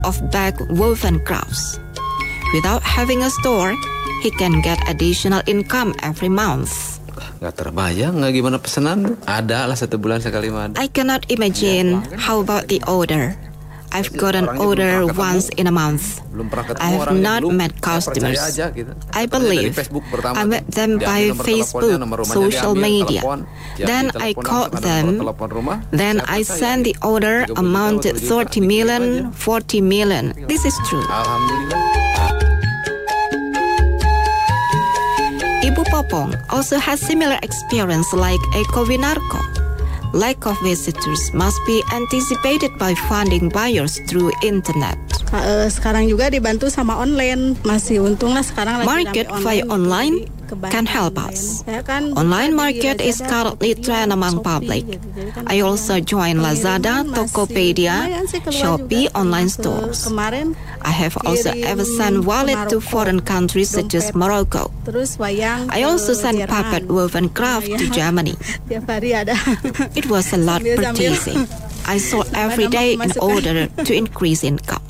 of bag woven crafts. Without having a store, he can get additional income every month. Gak terbayang nggak gimana pesanan. Ada lah 1 bulan sekali mah. I cannot imagine how about the order. I've got an order once in a month. I have not met customers. I believe I met them by Facebook, social media. Then I called them. Then I sent the order amounted 30 million, 40 million. This is true. Ibu Popong also has similar experience like Eko Winarko. Lack of visitors must be anticipated by funding buyers through internet. Sekarang juga dibantu sama online. Masih untung lah sekarang lagi market via online can help us. Online market is currently trend among public. I also join Lazada, Tokopedia, Shopee online stores. I have also ever sent wallet to foreign countries such as Morocco. I also sent puppet woven craft to Germany. It was a lot purchasing. I sold every day in order to increase income.